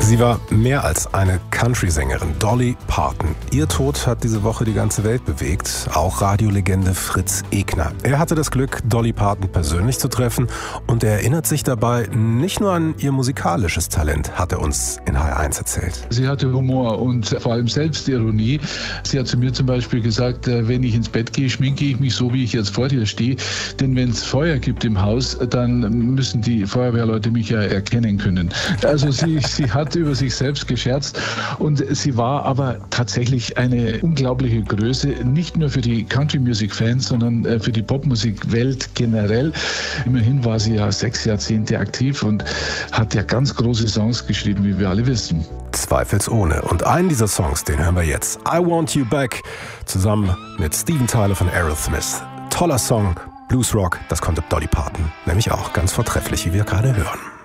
Sie war mehr als eine Country-Sängerin, Dolly Parton. Ihr Tod hat diese Woche die ganze Welt bewegt, auch Radiolegende Fritz Egner. Er hatte das Glück, Dolly Parton persönlich zu treffen und er erinnert sich dabei nicht nur an ihr musikalisches Talent, hat er uns in HR1 erzählt. Sie hatte Humor und vor allem Selbstironie. Sie hat zu mir zum Beispiel gesagt, wenn ich ins Bett gehe, schminke ich mich so, wie ich jetzt vor dir stehe. Denn wenn es Feuer gibt im Haus, dann müssen die Feuerwehrleute mich ja erkennen können. Also sie hat über sich selbst gescherzt und sie war aber tatsächlich eine unglaubliche Größe, nicht nur für die Country-Music-Fans, sondern für die Popmusik-Welt generell. Immerhin war sie ja 6 Jahrzehnte aktiv und hat ja ganz große Songs geschrieben, wie wir alle wissen. Zweifelsohne. Und einen dieser Songs, den hören wir jetzt. I Want You Back, zusammen mit Steven Tyler von Aerosmith. Toller Song, Bluesrock, das konnte Dolly Parton nämlich auch ganz vortrefflich, wie wir gerade hören.